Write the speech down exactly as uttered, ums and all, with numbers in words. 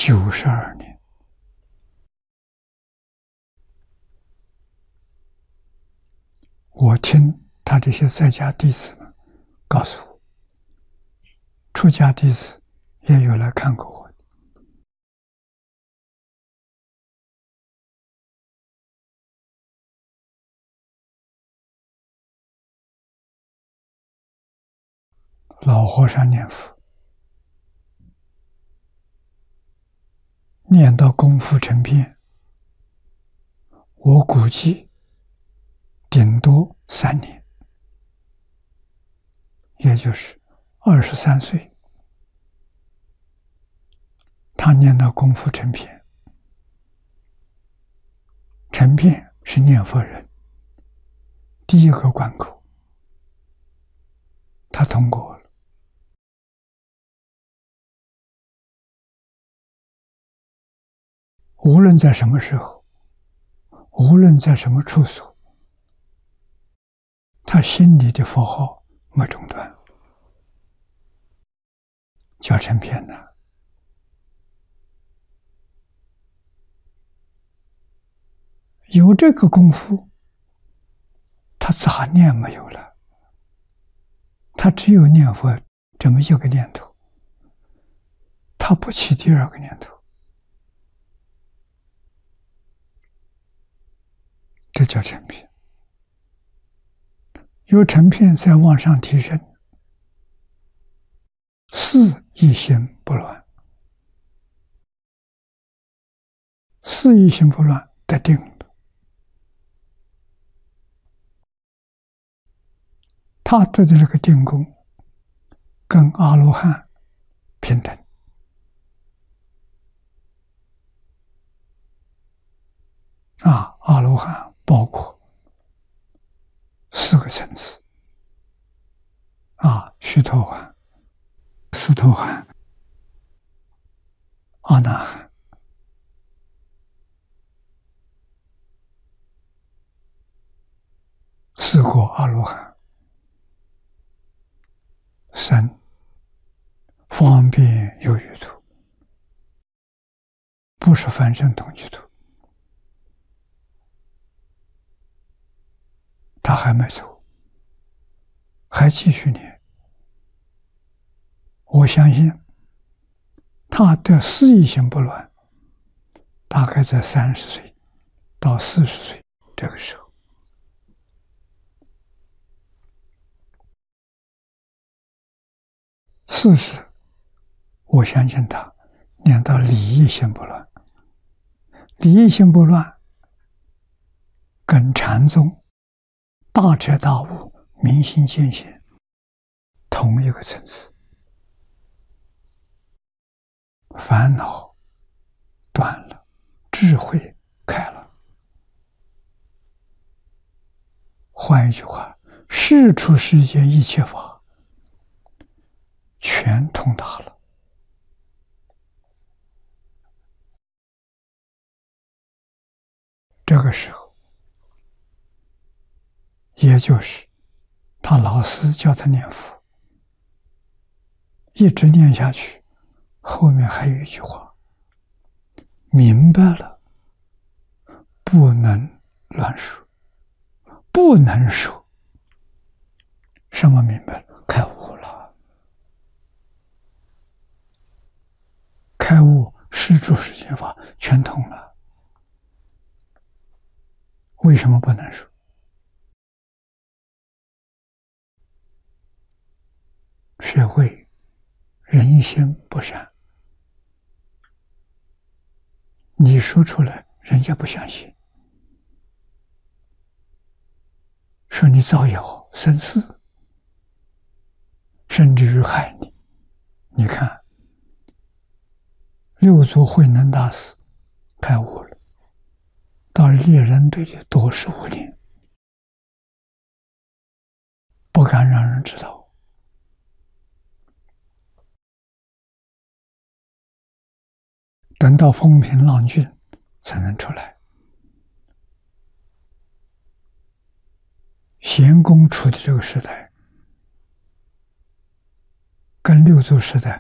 九十二年。我听他这些在家弟子们告诉我，出家弟子也有来看过我。老和尚念佛，念到功夫成片，我估计顶多三年，也就是二十三岁，他念到功夫成片。成片是念佛人第一个关口，他通过了。无论在什么时候，无论在什么处所，他心里的佛号没中断，叫成片呢。有这个功夫，他杂念没有了，他只有念佛这么一个念头，他不起第二个念头，这叫成片。由成片再往上提升，四一心不乱，四一心不乱得定了，他得的那个定功跟阿罗汉平等。啊，阿罗汉包括四个层次，啊，须陀洹、斯陀含、阿那含、四果阿罗汉、三方便有余土，不是凡圣同居土。他还没走，还继续念。我相信他的四意心不乱，大概在三十岁到四十岁这个时候。四十，我相信他念到理意心不乱。理意心不乱跟禅宗大彻大悟、明心见性同一个层次，烦恼断了，智慧开了。换一句话，世出世间一切法全通达了。这个时候，也就是他老师教他念佛，一直念下去，后面还有一句话：明白了，不能乱说，不能说。什么明白了？开悟了。开悟，世出世间法全通了。为什么不能说？社会人心不善，你说出来人家不相信，说你造谣生事，甚至于害你。你看六祖慧能大师开悟了，到猎人队里多十五年，不敢让人知道。等到风平浪静才能出来。咸公处的这个时代，跟六祖时代